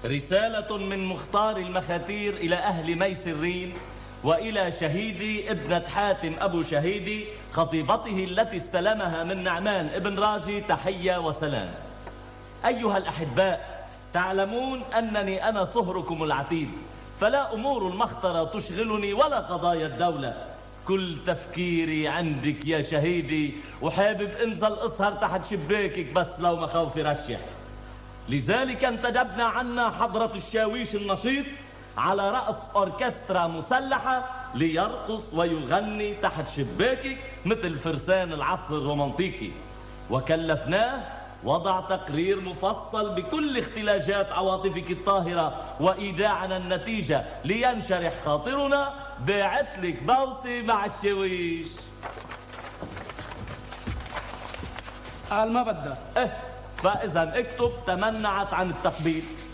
رسالة من مختار المخاتير إلى أهل ميس الرين وإلى شهيدي ابنة حاتم أبو شهيدي خطيبته التي استلمها من نعمان ابن راجي تحية وسلام. أيها الأحباء، تعلمون أنني أنا صهركم العتيد، فلا أمور المخطرة تشغلني ولا قضايا الدولة. كل تفكيري عندك يا شهيدي، وحابب انزل اسهر تحت شباكك بس لو مخاوفي رشح. لذلك انتدبنا عنا حضرة الشاويش النشيط على رأس أوركسترا مسلحة ليرقص ويغني تحت شباكك مثل فرسان العصر الرومانتيكي، وكلفناه وضع تقرير مفصل بكل اختلاجات عواطفك الطاهرة وإيداعنا النتيجة لينشرح خاطرنا. باعتلك بوسي مع الشاويش. قال ما بدها. فإذا اكتب تمنعت عن التقبيل.